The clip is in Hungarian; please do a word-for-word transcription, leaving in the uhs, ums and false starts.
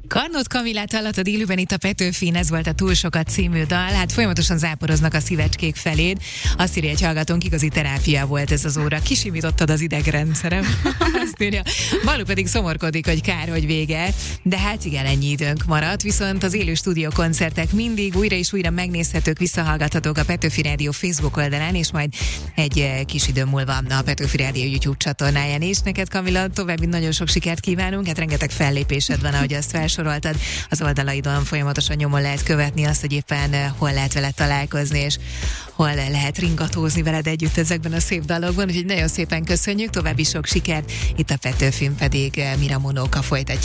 Karnót Kamilát hallottad élőben itt a Petőfin, ez volt a Túl sokat című dal. Hát folyamatosan záporoznak a szívecskék feléd. Azt írja egy hallgatónk, igazi terápia volt ez az óra. Kisimítottad az idegrendszerem. Azt írja. Balú pedig szomorkodik, hogy kár, hogy vége. De hát igen, ennyi időnk maradt. Viszont az élő stúdiókoncertek mindig újra és újra megnézhetők, visszahallgathatók a Petőfi Rádió Facebook oldalán, és majd egy kis idő múlva a Petőfi Rádió YouTube csatornáján is. Neked, Kamila, további nagyon sok sikert kívánunk. Hát rengeteg fellépésed van, ahogy azt felsoroltad. Az oldalaidon folyamatosan nyomon lehet követni azt, hogy éppen hol lehet veled találkozni, és hol lehet ringatózni veled együtt ezekben a szép dalokban. Úgyhogy nagyon szépen köszönjük, további sok sikert. Itt a Petőfin pedig Mira Monóka folytatja